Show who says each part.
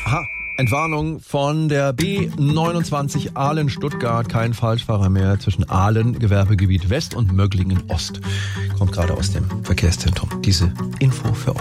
Speaker 1: Aha, Entwarnung von der B29 Aalen-Stuttgart. Kein Falschfahrer mehr zwischen Aalen, Gewerbegebiet West und Möglingen Ost. Kommt gerade aus dem Verkehrszentrum. Diese Info für euch.